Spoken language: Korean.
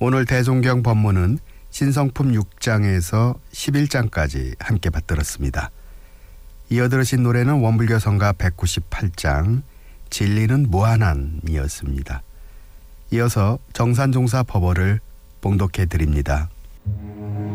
오늘 대종경 법문은 신성품 6장에서 11장까지 함께 받들었습니다. 이어 들으신 노래는 원불교 성가 198장 진리는 무한한이었습니다. 이어서 정산종사 법어를 봉독해 드립니다.